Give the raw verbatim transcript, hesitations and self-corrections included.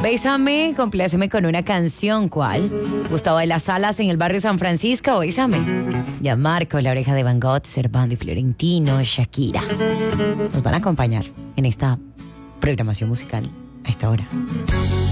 Bésame, compláceme con una canción. ¿Cuál? Gustavo de las Salas en el barrio San Francisco. Bésame. Ya Marco, La Oreja de Van Gogh, Servando y Florentino, Shakira. Nos van a acompañar en esta programación musical a esta hora.